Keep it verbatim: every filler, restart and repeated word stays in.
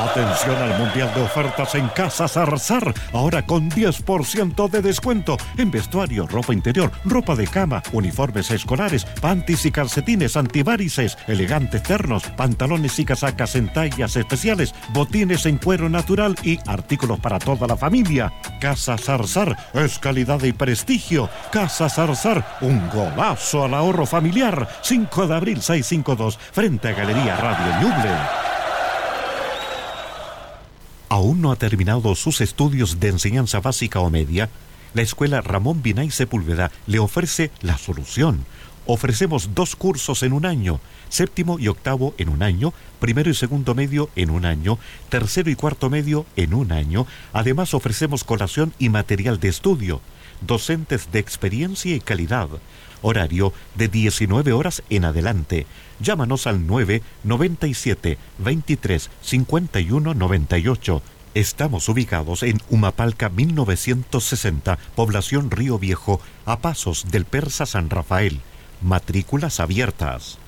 Atención al Mundial de Ofertas en Casa Zarzar. Ahora con diez por ciento de descuento en vestuario, ropa interior, ropa de cama, uniformes escolares, panties y calcetines antivarices, elegantes ternos, pantalones y casacas en tallas especiales, botines en cuero natural y artículos para toda la familia. Casa Zarzar es calidad y prestigio. Casa Zarzar, un golazo al ahorro familiar. cinco de abril seiscientos cincuenta y dos, frente a Galería Radio Ñuble. ¿Aún no ha terminado sus estudios de enseñanza básica o media? La Escuela Ramón Binay Sepúlveda le ofrece la solución. Ofrecemos dos cursos en un año, séptimo y octavo en un año, primero y segundo medio en un año, tercero y cuarto medio en un año. Además ofrecemos colación y material de estudio, docentes de experiencia y calidad. Horario de diecinueve horas en adelante. Llámanos al nueve noventa y siete, veintitrés, cincuenta y uno noventa y ocho. Estamos ubicados en Humapalca mil novecientos sesenta, población Río Viejo, a pasos del Persa San Rafael. Matrículas abiertas.